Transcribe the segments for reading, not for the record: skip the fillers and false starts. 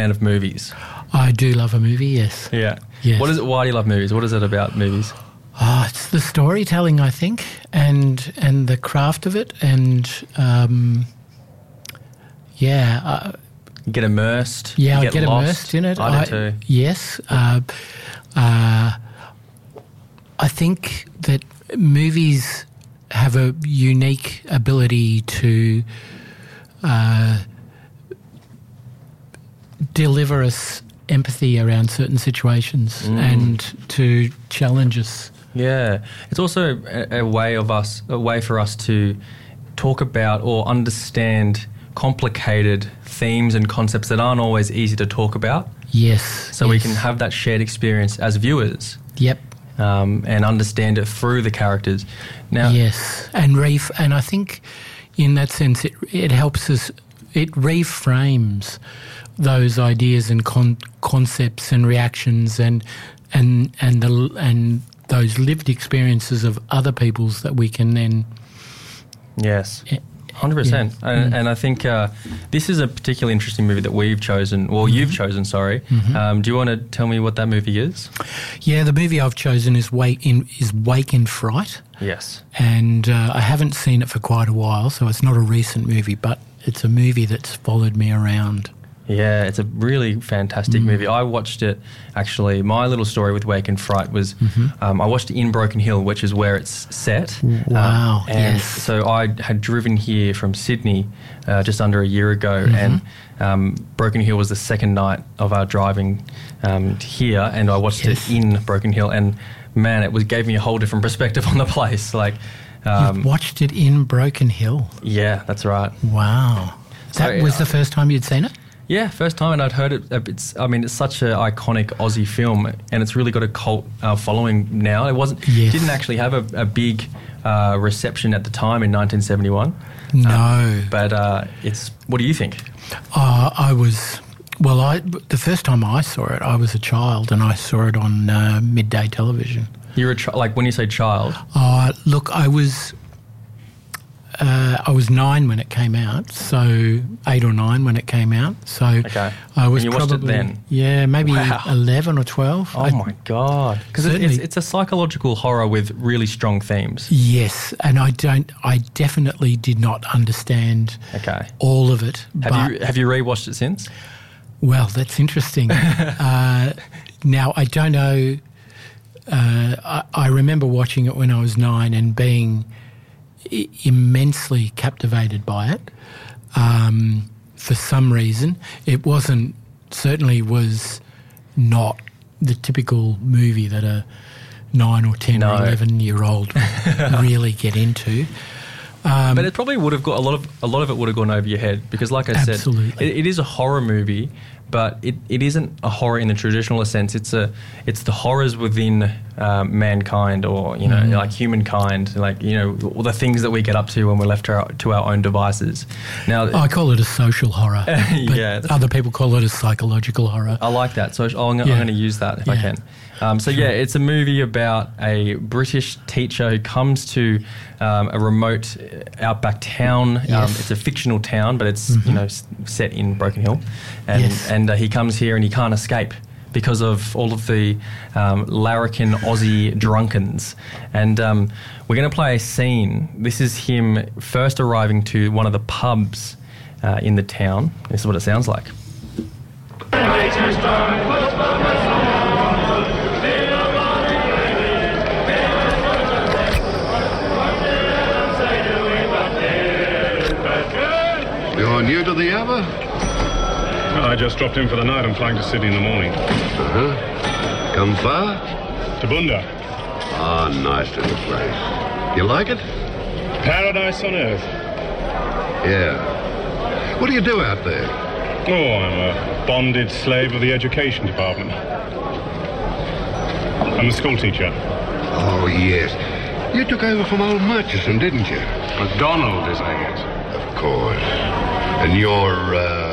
fan of movies? I do love a movie, yes. Yeah. Yes. What is it? Why do you love movies? What is it about movies? It's the storytelling, I think, and the craft of it, and You get immersed. yeah, you I get lost. immersed in it. I do too. Yes, I think that movies have a unique ability to deliver us empathy around certain situations and to challenge us. Yeah, it's also a way for us to talk about or understand complicated themes and concepts that aren't always easy to talk about. Yes. So we can have that shared experience as viewers. Yep. And understand it through the characters. Now, yes, and I think in that sense it helps us. It reframes those ideas and concepts and reactions and those lived experiences of other people's that we can then. Yes. 100%. And I think this is a particularly interesting movie that we've chosen. Well, you've chosen, sorry. Do you want to tell me what that movie is? Yeah, the movie I've chosen is Wake in Fright. Yes. And I haven't seen it for quite a while, so it's not a recent movie, but it's a movie that's followed me around. Yeah, it's a really fantastic movie. I watched it, actually. My little story with Wake in Fright was I watched it in Broken Hill, which is where it's set. Wow, and yes. so I had driven here from Sydney just under a year ago, and Broken Hill was the second night of our driving here, and I watched it in Broken Hill, and man, gave me a whole different perspective on the place. Like, You've watched it in Broken Hill? Yeah, that's right. Wow. That was the first time you'd seen it? Yeah, first time, and I'd heard it. It's such an iconic Aussie film, and it's really got a cult following now. Didn't actually have a big reception at the time in 1971. No, but what do you think? The first time I saw it, I was a child, and I saw it on midday television. You're when you say child? Look, I was 9 when it came out, so 8 or 9 when it came out. So I was and you watched it then? Yeah, maybe 11 or 12. Oh my God! Because it's a psychological horror with really strong themes. Yes, and I definitely did not understand all of it. Have you rewatched it since? Well, that's interesting. Now I don't know. I remember watching it when I was 9 and being immensely captivated by it. For some reason, it certainly was not the typical movie that a 9 or 10 or 11-year-old would really get into. But it probably would have got a lot of it would have gone over your head because, like I said, it is a horror movie, but it isn't a horror in the traditional sense. It's the horrors within mankind, or like humankind, like all the things that we get up to when we're left to our own devices. Now, I call it a social horror. But other people call it a psychological horror. I like that, so I'm going to use that if I can. It's a movie about a British teacher who comes to a remote outback town. It's a fictional town, but it's set in Broken Hill, and he comes here and he can't escape because of all of the larrikin Aussie drunkens. And we're going to play a scene. This is him first arriving to one of the pubs in the town. This is what it sounds like. You're new to the Ava? I just dropped in for the night. I'm flying to Sydney in the morning. Come far? To Bunda. Ah, nice little place. You like it? Paradise on earth. Yeah. What do you do out there? Oh, I'm a bonded slave of the education department. I'm a school teacher. Oh, yes. You took over from old Murchison, didn't you? MacDonald, isn't it? Of course. And you're,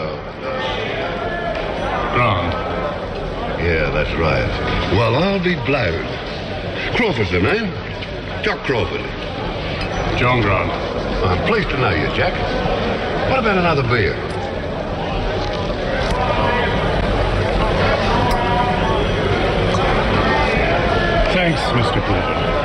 Grant. Yeah, that's right. Well, I'll be blowed. Crawford's the name. Jock Crawford. John Grant. I'm pleased to know you, Jack. What about another beer? Mr. Clever.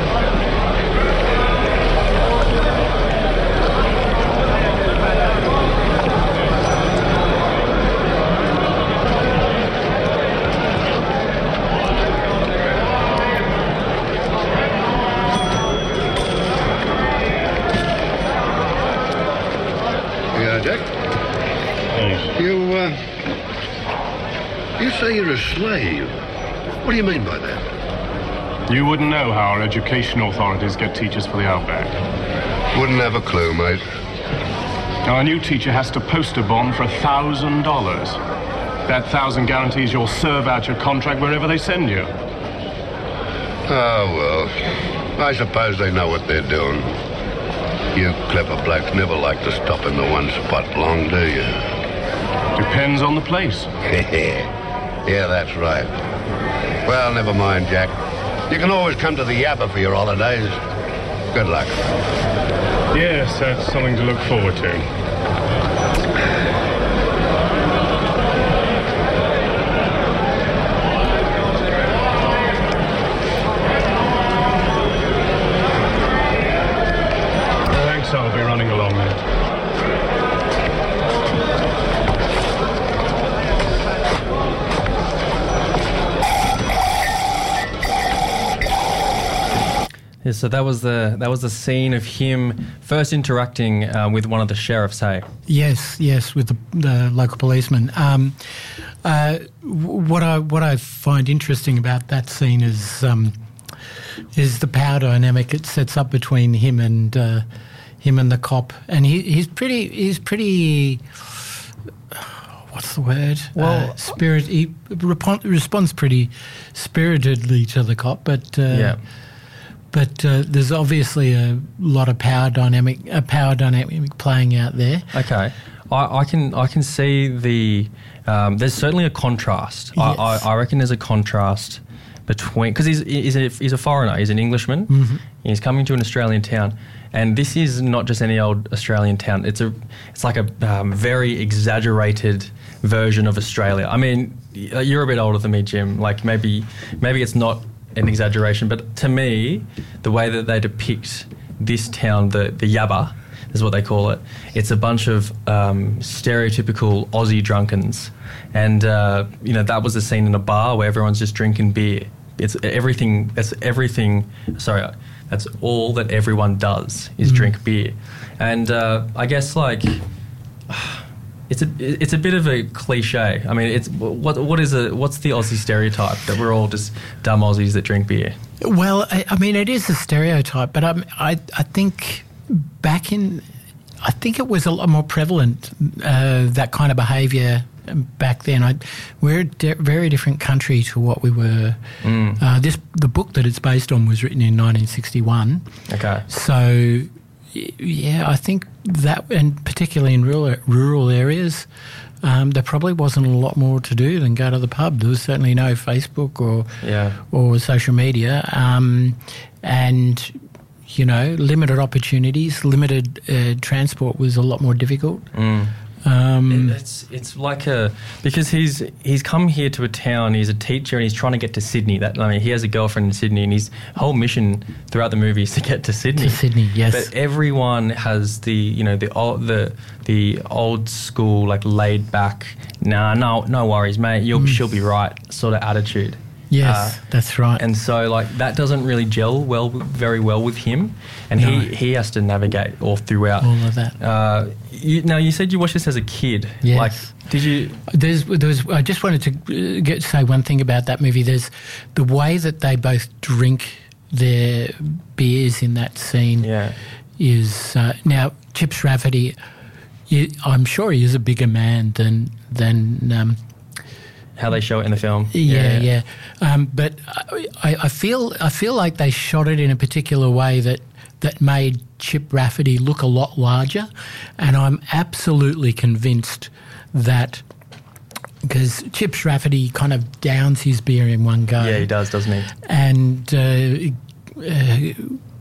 You say you're a slave. What do you mean by that? You wouldn't know how our education authorities get teachers for the outback. Wouldn't have a clue, mate. Our new teacher has to post a bond for $1,000. That 1,000 guarantees you'll serve out your contract wherever they send you. Oh, well, I suppose they know what they're doing. You clever blokes never like to stop in the one spot long, do you? Depends on the place. Yeah, that's right. Well, never mind, Jack. You can always come to the Yappa for your holidays. Good luck. Yes, that's something to look forward to. Thanks, I'll be running along then. Yeah, so that was the scene of him first interacting with one of the sheriffs. Hey, yes, with the local policeman. What I find interesting about that scene is the power dynamic it sets up between him and the cop, and he's pretty. What's the word? Well, He responds pretty spiritedly to the cop, but yeah. But there's obviously a lot of power dynamic playing out there. Okay, I can see the. There's certainly a contrast. Yes. I reckon there's a contrast between, because he's a foreigner. He's an Englishman. Mm-hmm. He's coming to an Australian town, and this is not just any old Australian town. It's like a very exaggerated version of Australia. I mean, you're a bit older than me, Jim. Like maybe it's not an exaggeration, but to me, the way that they depict this town, the Yabba, is what they call it. It's a bunch of stereotypical Aussie drunkens, and that was the scene in a bar where everyone's just drinking beer. It's everything. That's everything. Sorry, that's all that everyone does is drink beer, and I guess like. It's a bit of a cliche. I mean, what's the Aussie stereotype that we're all just dumb Aussies that drink beer? Well, I mean, it is a stereotype, but I think I think it was a lot more prevalent, that kind of behaviour back then. We're a very different country to what we were. The book that it's based on was written in 1961. Okay. So, yeah, I think that, and particularly in rural areas, there probably wasn't a lot more to do than go to the pub. There was certainly no Facebook or social media, and limited opportunities, limited transport was a lot more difficult. It's like because he's come here to a town. He's a teacher and he's trying to get to Sydney. He has a girlfriend in Sydney, and his whole mission throughout the movie is to get to Sydney. Yes. But everyone has the old school, like, laid back, no worries, mate. She'll be right sort of attitude. Yes, that's right. And so, like, that doesn't really gel very well with him, and he has to navigate all throughout all of that. You said you watched this as a kid. Yes. Like, did you? There's. I just wanted to say one thing about that movie. There's the way that they both drink their beers in that scene. Yeah. Is now Chips Rafferty. I'm sure he is a bigger man than. How they show it in the film. Yeah. But I feel like they shot it in a particular way that made Chip Rafferty look a lot larger, and I'm absolutely convinced that, because Chips Rafferty kind of downs his beer in one go. Yeah, he does, doesn't he? And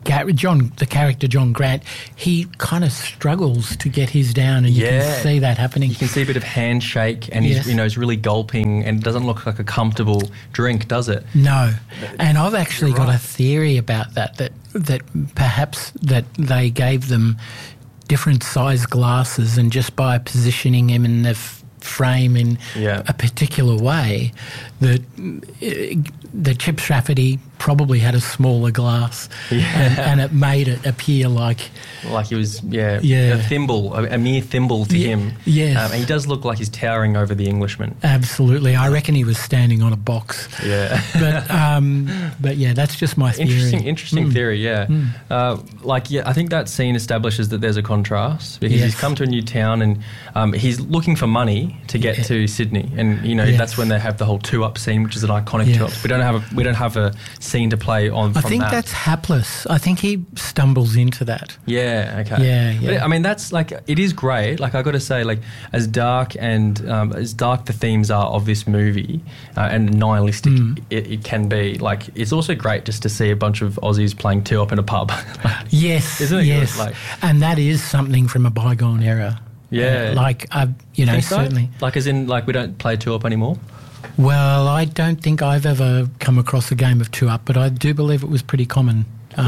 the character John Grant, he kind of struggles to get his down, and you can see that happening. You can see a bit of handshake, and he's really gulping, and it doesn't look like a comfortable drink, does it? No, and I've actually got a theory about that perhaps that they gave them different size glasses, and just by positioning him in the frame in a particular way, that Chips Rafferty probably had a smaller glass, and it made it appear like he was a thimble, a mere thimble to him. Yes, and he does look like he's towering over the Englishman. Absolutely, I reckon he was standing on a box. Yeah, but that's just my theory. Interesting theory. Yeah, I think that scene establishes that there's a contrast, because he's come to a new town, and he's looking for money to get to Sydney, and that's when they have the whole 2-Up scene, which is an iconic 2-Up. We don't have a scene to play on. I think that's hapless. I think he stumbles into that. Yeah. Okay. Yeah. But, I mean, that's it is great. I got to say, as dark the themes are of this movie, and nihilistic it can be. It's also great just to see a bunch of Aussies playing 2-Up in a pub. Yes. Isn't it? Yes. Good? And that is something from a bygone era. Yeah. Certainly. As in, we don't play 2-Up anymore? Well, I don't think I've ever come across a game of 2-Up, but I do believe it was pretty common.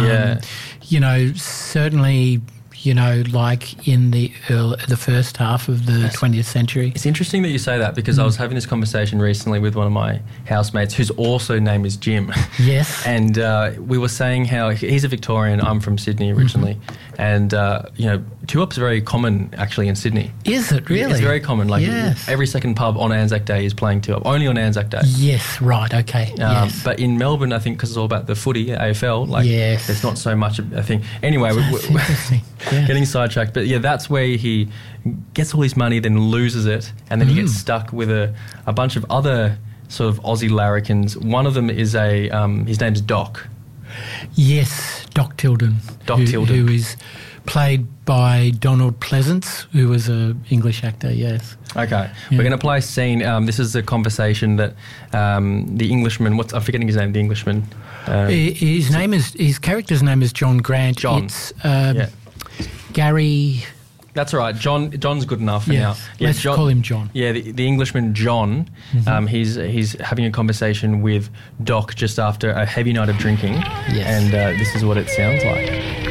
Certainly, in the first half of the 20th century. It's interesting that you say that, because I was having this conversation recently with one of my housemates, whose also name is Jim. Yes. And we were saying how he's a Victorian, I'm from Sydney originally, and 2-Up's very common actually in Sydney. Is it really? It's very common. Every second pub on Anzac Day is playing 2-Up, only on Anzac Day. Yes, right, okay. Yes. But in Melbourne, I think, because it's all about the footy, AFL, there's not so much a thing. Anyway, interesting. Getting sidetracked, but that's where he gets all his money, then loses it, and then he gets stuck with a bunch of other sort of Aussie larrikins. One of them is his name's Doc. Yes, Doc Tilden. Who is played by Donald Pleasance, who was an English actor, yes. Okay, we're going to play a scene. This is a conversation that the Englishman, I'm forgetting his name, the Englishman. His character's name is John Grant. John. It's Gary... That's all right. John's good enough for now. Yeah, let's call him John. Yeah, the Englishman John. He's having a conversation with Doc just after a heavy night of drinking. Yes. And this is what it sounds like.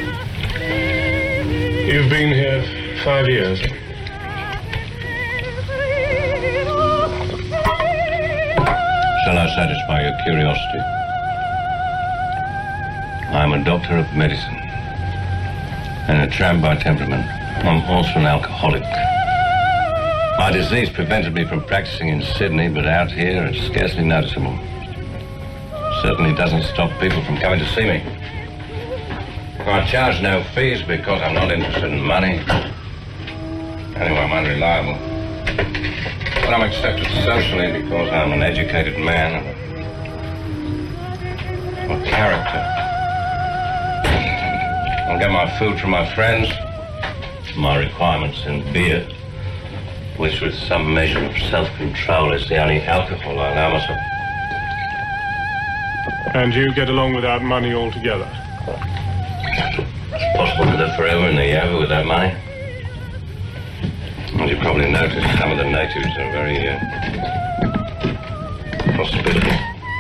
You've been here 5 years. Shall I satisfy your curiosity? I'm a doctor of medicine and a tramp by temperament. I'm also an alcoholic. My disease prevented me from practicing in Sydney, but out here it's scarcely noticeable. Certainly doesn't stop people from coming to see me. I charge no fees because I'm not interested in money. Anyway, I'm unreliable. But I'm accepted socially because I'm an educated man and a character. I'll get my food from my friends, my requirements in beer, which with some measure of self-control is the only alcohol I allow myself. And you get along without money altogether? It's possible to live forever in the Yava without money. As you probably noticed, some of the natives are very hospitable.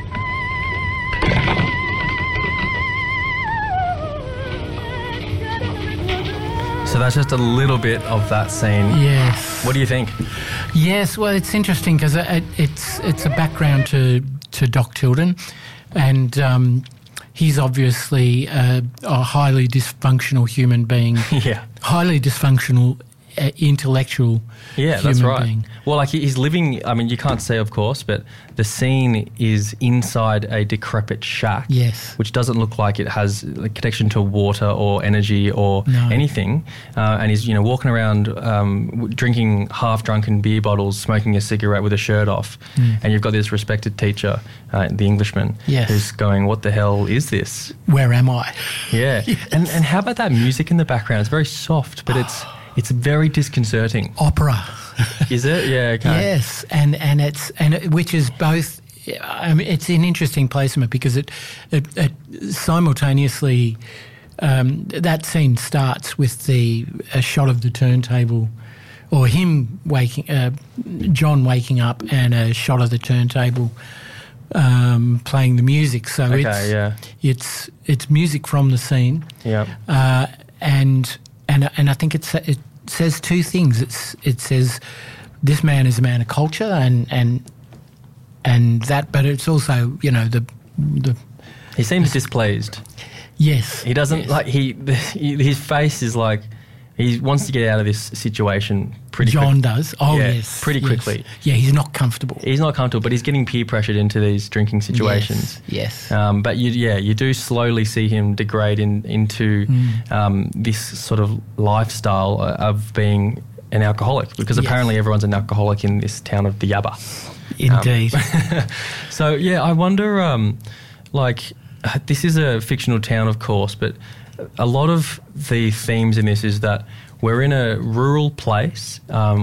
So that's just a little bit of that scene. Yes. What do you think? Yes, well, it's interesting because it's a background to Doc Tilden, and he's obviously a highly dysfunctional human being. Yeah. Highly dysfunctional intellectual human that's right. being. Well, he's living, I mean, you can't see, of course, but the scene is inside a decrepit shack. Yes. Which doesn't look like it has a connection to water or energy or anything. And he's, walking around drinking half-drunken beer bottles, smoking a cigarette with a shirt off. And you've got this respected teacher, the Englishman, who's going, what the hell is this? Where am I? Yeah. Yes. And how about that music in the background? It's very soft, but it's very disconcerting. Opera. Is it? Yeah, okay. Yes, and which is both. I mean, it's an interesting placement because it simultaneously that scene starts with a shot of the turntable, or him John waking up, and a shot of the turntable playing the music. So it's music from the scene. Yeah. And I think it says two things. It says this man is a man of culture, and that, but it's also, the he seems displeased. Yes, he doesn't like his face is like he wants to get out of this situation pretty. John does. Oh yes, pretty quickly. Yeah, he's not comfortable. He's not comfortable, but he's getting peer pressured into these drinking situations. Yes. But you do slowly see him degrade into this sort of lifestyle of being an alcoholic, because apparently everyone's an alcoholic in this town of Diaba. Indeed. So yeah, I wonder, this is a fictional town, of course, but a lot of the themes in this is that we're in a rural place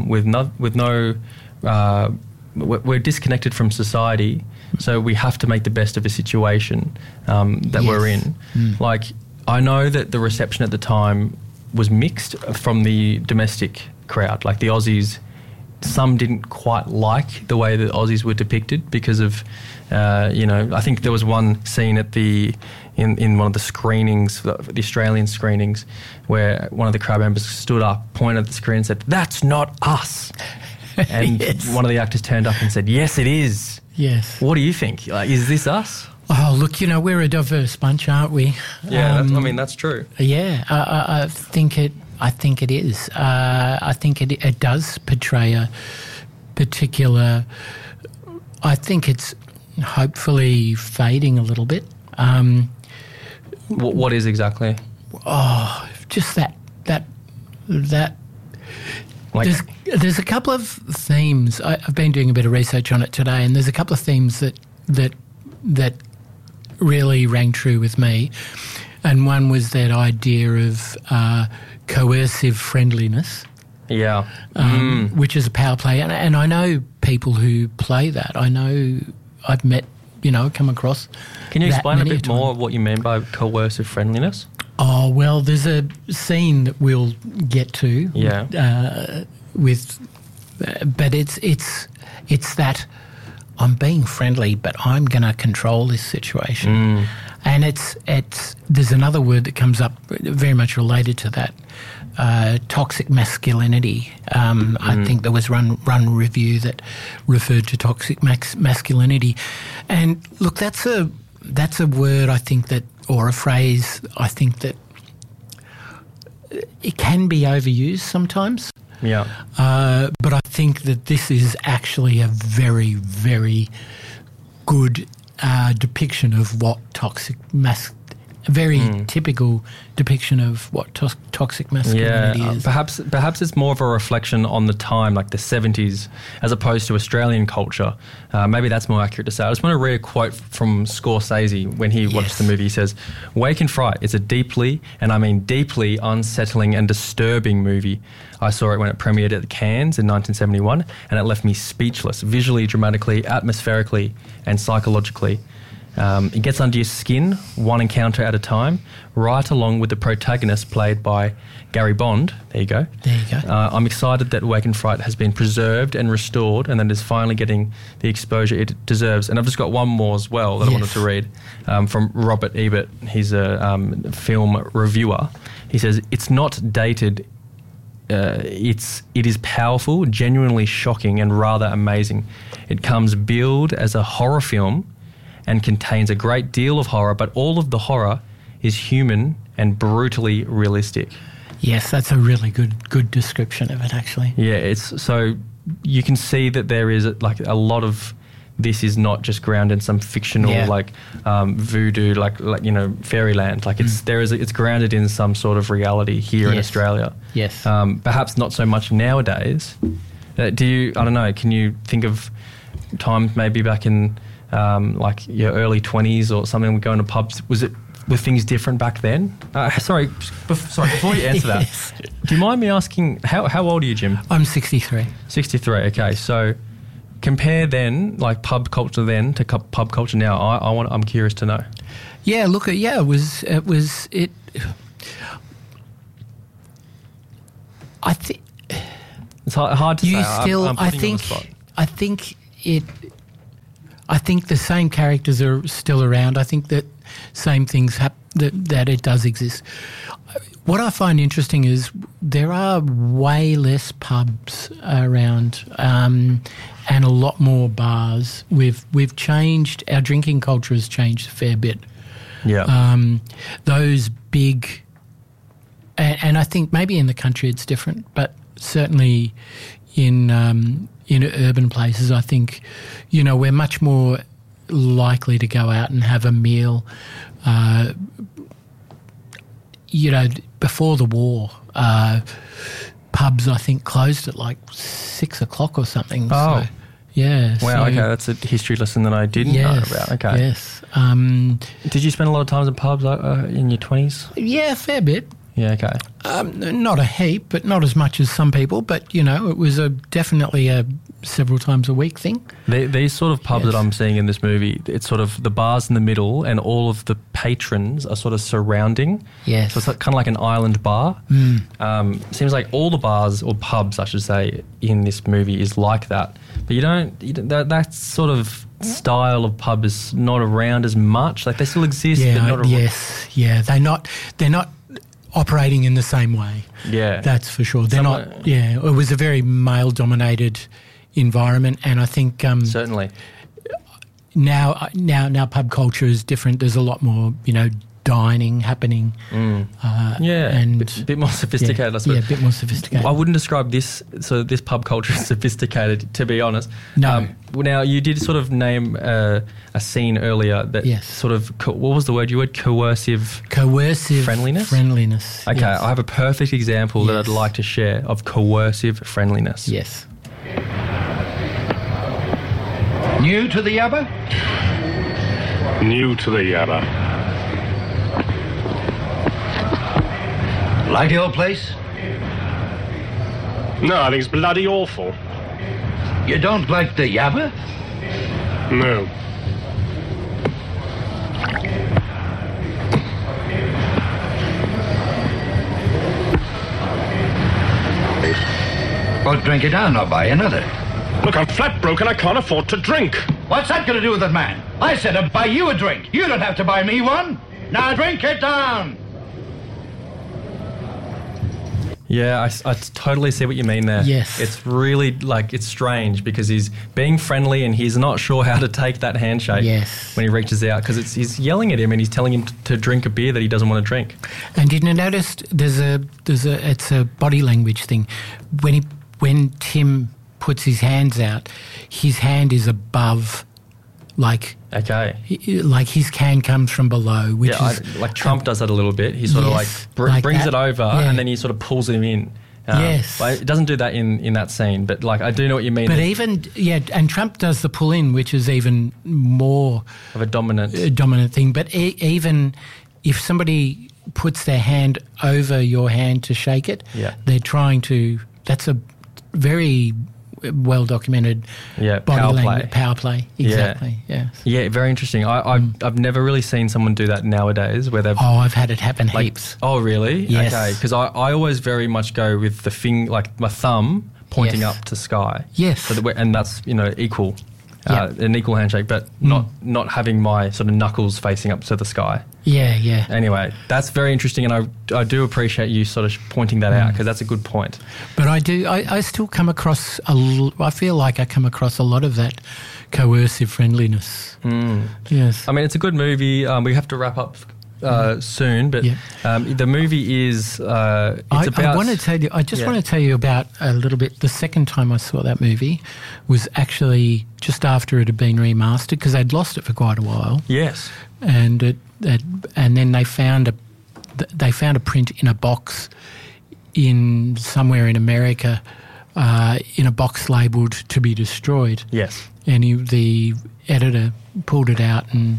we're disconnected from society, so we have to make the best of a situation that we're in. Like, I know that the reception at the time was mixed from the domestic crowd. Like, the Aussies, some didn't quite like the way the Aussies were depicted because of, I think there was one scene in one of the screenings, the Australian screenings, where one of the crowd members stood up, pointed at the screen and said, "That's not us." And one of the actors turned up and said, "Yes, it is." Yes. What do you think? Like, is this us? Oh, look, we're a diverse bunch, aren't we? Yeah, that's true. Yeah, I think it is. I think it does portray a particular. I think it's hopefully fading a little bit. What is exactly? Oh, just that. Like, there's a couple of themes. I've been doing a bit of research on it today, and there's a couple of themes that really rang true with me. And one was that idea of coercive friendliness. Yeah. Which is a power play. And I know people who play that. I know I've met, come across. Can you explain a bit more what you mean by coercive friendliness? Oh, well, there's a scene that we'll get to. Yeah. But it's that I'm being friendly, but I'm going to control this situation. And there's another word that comes up very much related to that, toxic masculinity. I think there was run review that referred to toxic masculinity, and look, that's a word I think that, or a phrase I think that it can be overused sometimes. Yeah. But I think that this is actually a very, very good depiction of what typical depiction of what toxic masculinity is. Perhaps it's more of a reflection on the time, like the 70s, as opposed to Australian culture. Maybe that's more accurate to say. I just want to read a quote from Scorsese when he watched the movie. He says, "Wake and Fright is a deeply, and I mean deeply, unsettling and disturbing movie. I saw it when it premiered at the Cannes in 1971, and it left me speechless, visually, dramatically, atmospherically, and psychologically. It gets under your skin, one encounter at a time, right along with the protagonist played by Gary Bond." There you go. I'm excited that Wake and Fright has been preserved and restored, and that it is finally getting the exposure it deserves. And I've just got one more as well that I wanted to read from Robert Ebert. He's a film reviewer. He says, "It's not dated. It is powerful, genuinely shocking, and rather amazing. It comes billed as a horror film and contains a great deal of horror, but all of the horror is human and brutally realistic." Yes, that's a really good description of it, actually. Yeah, it's so you can see that there is like a lot of this is not just grounded in some fictional voodoo, like fairyland. Like it's grounded in some sort of reality here in Australia. Yes. Perhaps not so much nowadays. I don't know. Can you think of times maybe back in like your early 20s or something, going to pubs? Were things different back then? Sorry, before you answer that, do you mind me asking, how old are you, Jim? I'm 63. 63, okay. So compare then, like pub culture then to pub culture now. I'm curious to know. Yeah, look, it was I think It's hard to say. I'm I putting you on the spot. I think the same characters are still around. I think that same things that it does exist. What I find interesting is there are way less pubs around and a lot more bars. We've changed. Our drinking culture has changed a fair bit. Yeah. Those big, and I think maybe in the country it's different, but certainly in urban places, I think, we're much more likely to go out and have a meal. Before the war, pubs, I think, closed at like 6 o'clock or something. Oh. So, yeah. Wow, okay, that's a history lesson that I didn't know about. Okay. Yes. Did you spend a lot of time in pubs in your 20s? Yeah, a fair bit. Yeah, okay. Not a heap, but not as much as some people. But, it was definitely a several times a week thing. These sort of pubs that I'm seeing in this movie, it's sort of the bars in the middle and all of the patrons are sort of surrounding. Yes. So it's kind of like an island bar. Seems like all the bars, or pubs, I should say, in this movie is like that. But that sort of style of pub is not around as much. Like, they still exist, but not around. Yes, yeah. They're not operating in the same way. Yeah. That's for sure. They're not, yeah. It was a very male-dominated environment, and I think certainly now pub culture is different. There's a lot more, dining happening. and a bit more sophisticated, I suppose. Yeah, a bit more sophisticated. I wouldn't describe this pub culture as sophisticated, to be honest. No. Now, you did sort of name a scene earlier that sort of, what was the word you had? Coercive friendliness? Friendliness. Okay, yes. I have a perfect example that I'd like to share of coercive friendliness. Yes. New to the Yabba? New to the Yabba. Like the old place? No, I think it's bloody awful. You don't like the Yabba? No. Well, drink it down, I'll buy another. Look, I'm flat broke and I can't afford to drink. What's that got to do with it, man? I said I'd buy you a drink. You don't have to buy me one. Now drink it down. Yeah, I totally see what you mean there. Yes. It's really, it's strange because he's being friendly and he's not sure how to take that handshake when he reaches out, because he's yelling at him and he's telling him to drink a beer that he doesn't want to drink. And didn't you notice it's a body language thing. When Tim puts his hands out, his hand is above, like his can comes from below, which is like Trump does that a little bit. He sort of brings it over and then he sort of pulls him in. But it doesn't do that in that scene, but I do know what you mean. But and Trump does the pull in, which is even more of a dominant thing. But even if somebody puts their hand over your hand to shake it, they're trying to. That's a very well documented power play. Exactly. Yeah, very interesting. I've never really seen someone do that nowadays where they've I've had it happen heaps. Oh really? Yes. Okay, because I always very much go with the my thumb pointing up to sky. Yes. And that's equal. An equal handshake, but not having my sort of knuckles facing up to the sky. Yeah. Anyway, that's very interesting, and I do appreciate you sort of pointing that out, because that's a good point. But I still come across I feel like I come across a lot of that coercive friendliness. Yes. I mean, it's a good movie. We have to wrap up soon, but the movie is about... I want to tell you, want to tell you about a little bit. The second time I saw that movie was actually just after it had been remastered, because they'd lost it for quite a while. Yes. And then they found a print in a box in somewhere in America, in a box labelled "to be destroyed." Yes. And the editor pulled it out and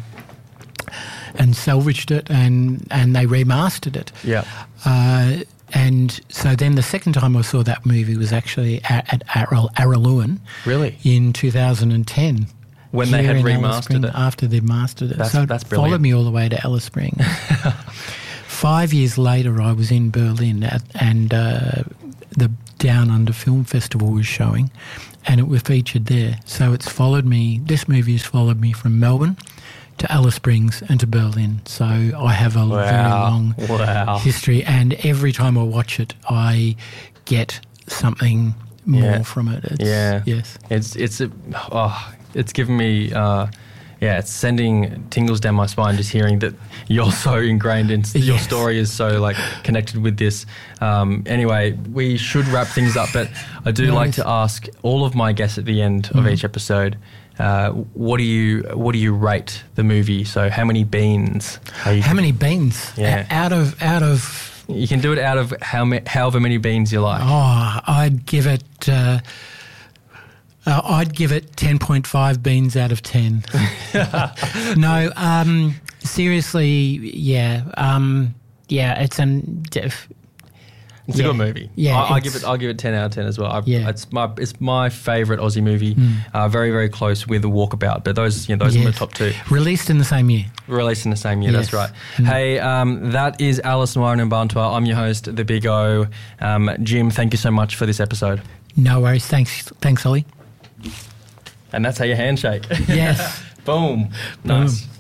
salvaged it, and they remastered it. Yeah. And so then the second time I saw that movie was actually at Araluen. Really? In 2010. When they had remastered it. After they'd mastered it. That's brilliant. Followed me all the way to Alice Springs. 5 years later, I was in Berlin and the Down Under Film Festival was showing, and it was featured there. So it's followed me. This movie has followed me from Melbourne to Alice Springs and to Berlin. So I have a very long history, and every time I watch it, I get something more from it. Yes. It's given me. It's sending tingles down my spine just hearing that you're so ingrained in your story is so like connected with this. Anyway, we should wrap things up, but I do like to ask all of my guests at the end of each episode, what do you rate the movie? So how many beans? How many beans? Yeah. Out of. You can do it out of however many beans you like. Oh, I'd give it. I'd give it 10.5 beans out of 10. No, seriously, yeah. It's It's a good movie. Yeah, I'll give it 10 out of 10 as well. It's my favourite Aussie movie. Very, very close with The Walkabout, but those are my top two. Released in the same year. That's right. Hey, that is Alice Nwaurina-Bantua. I'm your host, The Big O. Jim, thank you so much for this episode. No worries. Thanks, Ollie. And that's how you handshake. Yes. Boom. Nice.